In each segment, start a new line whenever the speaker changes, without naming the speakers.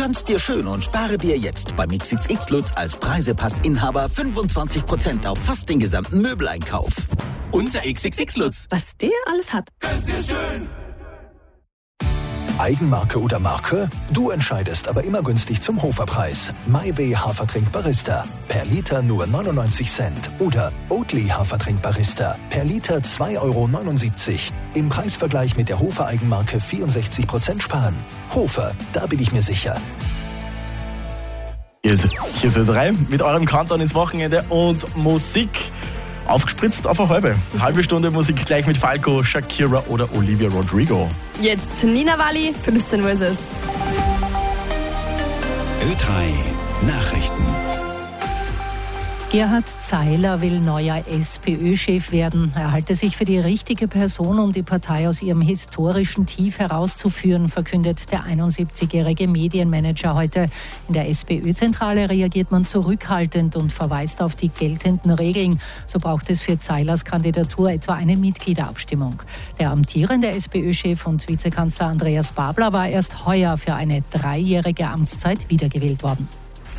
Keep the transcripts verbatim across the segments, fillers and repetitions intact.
Gönn's dir schön und spare dir jetzt beim X X X Lutz als Preisepassinhaber fünfundzwanzig Prozent auf fast den gesamten Möbeleinkauf. Unser X X X Lutz.
Was der alles hat.
Gönn's dir schön.
Eigenmarke oder Marke? Du entscheidest, aber immer günstig zum Hoferpreis. MyWay Hafertrink Barista. Per Liter nur neunundneunzig Cent. Oder Oatly Hafertrink Barista. Per Liter zwei Euro neunundsiebzig. Im Preisvergleich mit der Hofer Eigenmarke vierundsechzig Prozent sparen. Hofer, da bin ich mir sicher.
Hier ist, hier ist Ö drei mit eurem Countdown ins Wochenende und Musik. Aufgespritzt auf eine halbe. Halbe Stunde Musik gleich mit Falco, Shakira oder Olivia Rodrigo.
Jetzt Nina Walli, fünfzehn Uhr ist es.
Ö drei Nachrichten.
Gerhard Zeiler will neuer SPÖ-Chef werden. Er halte sich für die richtige Person, um die Partei aus ihrem historischen Tief herauszuführen, verkündet der einundsiebzigjährige Medienmanager heute. In der SPÖ-Zentrale reagiert man zurückhaltend und verweist auf die geltenden Regeln. So braucht es für Zeilers Kandidatur etwa eine Mitgliederabstimmung. Der amtierende SPÖ-Chef und Vizekanzler Andreas Babler war erst heuer für eine dreijährige Amtszeit wiedergewählt worden.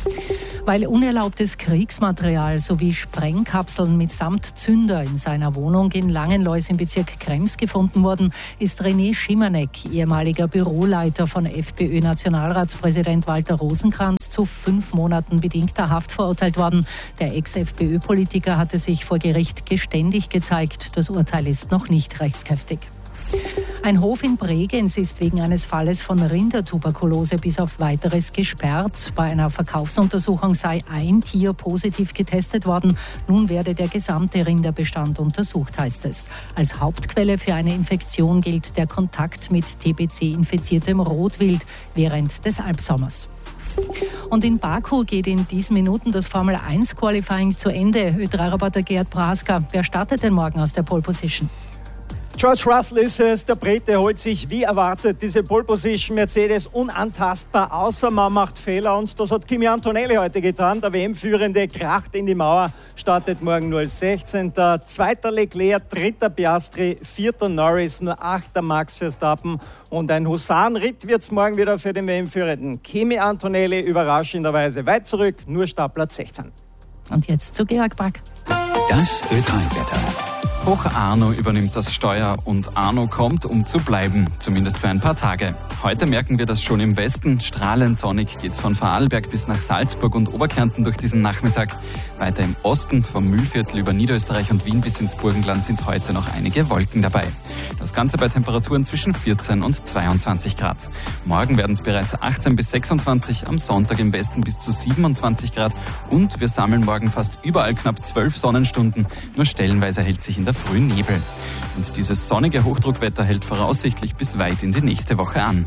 Weil unerlaubtes Kriegsmaterial sowie Sprengkapseln mitsamt Zünder in seiner Wohnung in Langenlois im Bezirk Krems gefunden wurden, ist René Schimanek, ehemaliger Büroleiter von FPÖ-Nationalratspräsident Walter Rosenkranz, zu fünf Monaten bedingter Haft verurteilt worden. Der Ex-FPÖ-Politiker hatte sich vor Gericht geständig gezeigt. Das Urteil ist noch nicht rechtskräftig. Ein Hof in Bregenz ist wegen eines Falles von Rindertuberkulose bis auf Weiteres gesperrt. Bei einer Verkaufsuntersuchung sei ein Tier positiv getestet worden. Nun werde der gesamte Rinderbestand untersucht, heißt es. Als Hauptquelle für eine Infektion gilt der Kontakt mit T B C-infiziertem Rotwild während des Albsommers. Und in Baku geht in diesen Minuten das Formel eins Qualifying zu Ende. Ö drei Reporter Gerd Praska, wer startet denn morgen aus der Pole Position?
George Russell ist es, der Brite holt sich wie erwartet diese Pole Position, Mercedes unantastbar, außer man macht Fehler und das hat Kimi Antonelli heute getan. Der W M-Führende kracht in die Mauer, startet morgen nur als sechzehnter Zweiter Leclerc, dritter Piastri, vierter Norris, nur achter Max Verstappen und ein Husarenritt wird es morgen wieder für den W M-Führenden. Kimi Antonelli überraschenderweise weit zurück, nur Startplatz sechzehn.
Und jetzt zu Georg Back.
Das Ö drei Wetter.
Auch Arno übernimmt das Steuer und Arno kommt, um zu bleiben, zumindest für ein paar Tage. Heute merken wir das schon im Westen. Strahlend sonnig geht's von Vorarlberg bis nach Salzburg und Oberkärnten durch diesen Nachmittag. Weiter im Osten, vom Mühlviertel über Niederösterreich und Wien bis ins Burgenland sind heute noch einige Wolken dabei. Das Ganze bei Temperaturen zwischen vierzehn und zweiundzwanzig Grad. Morgen werden es bereits achtzehn bis sechsundzwanzig, am Sonntag im Westen bis zu siebenundzwanzig Grad und wir sammeln morgen fast überall knapp zwölf Sonnenstunden. Nur stellenweise hält sich in der Früh Nebel. Und dieses sonnige Hochdruckwetter hält voraussichtlich bis weit in die nächste Woche an.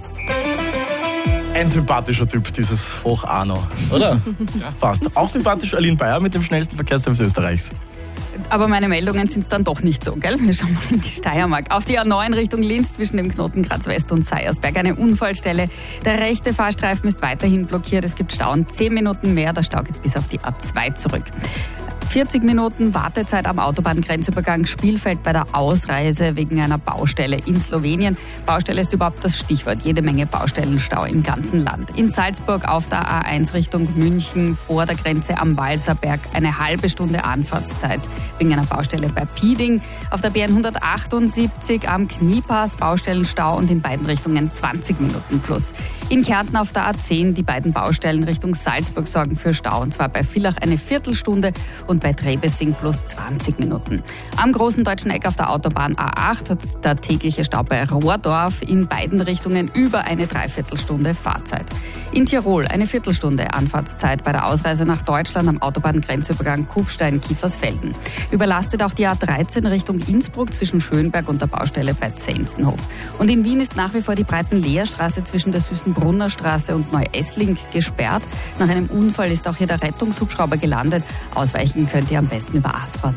Ein sympathischer Typ, dieses Hoch Arno, oder? Ja. Fast. Auch sympathisch Aline Bayer mit dem schnellsten Verkehrsservice Österreichs.
Aber meine Meldungen sind es dann doch nicht so, gell? Wir schauen mal in die Steiermark. Auf die A neun Richtung Linz zwischen dem Knoten Graz West und Seiersberg eine Unfallstelle. Der rechte Fahrstreifen ist weiterhin blockiert. Es gibt Stauen zehn Minuten mehr. Der Stau geht bis auf die A zwei zurück. vierzig Minuten Wartezeit am Autobahngrenzübergang Spielfeld bei der Ausreise wegen einer Baustelle in Slowenien. Baustelle ist überhaupt das Stichwort. Jede Menge Baustellenstau im ganzen Land. In Salzburg auf der A eins Richtung München vor der Grenze am Walserberg eine halbe Stunde Anfahrtszeit wegen einer Baustelle bei Pieding. Auf der B hundertachtundsiebzig am Kniepass Baustellenstau und in beiden Richtungen zwanzig Minuten plus. In Kärnten auf der A zehn die beiden Baustellen Richtung Salzburg sorgen für Stau und zwar bei Villach eine Viertelstunde und bei Trebessing plus zwanzig Minuten. Am großen deutschen Eck auf der Autobahn A acht hat der tägliche Stau bei Rohrdorf in beiden Richtungen über eine Dreiviertelstunde Fahrzeit. In Tirol eine Viertelstunde Anfahrtszeit bei der Ausreise nach Deutschland am Autobahngrenzübergang Kufstein-Kiefersfelden. Überlastet auch die A dreizehn Richtung Innsbruck zwischen Schönberg und der Baustelle bei Zenzenhof. Und in Wien ist nach wie vor die Breitenleerstraße zwischen der Süßenbrunner Straße und Neu-Essling gesperrt. Nach einem Unfall ist auch hier der Rettungshubschrauber gelandet. Ausweichen könnt ihr am besten über Aspern.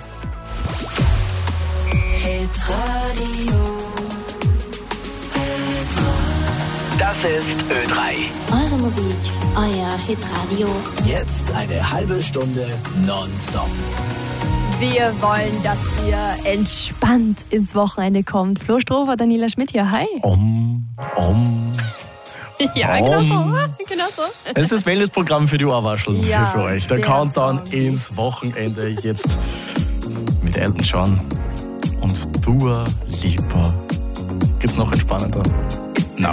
Das ist Ö drei.
Eure Musik, euer Hitradio.
Jetzt eine halbe Stunde nonstop.
Wir wollen, dass ihr entspannt ins Wochenende kommt. Flo Strohfer, Daniela Schmidt hier, hi.
Om, om,
Ja, genau so. Genau so.
Das ist das Wellnessprogramm für die Ohrwascheln
Ja,
für euch. Der,
der
Countdown
Song.
ins Wochenende jetzt mit Elton John und Dua Lipa. Geht's noch entspannender?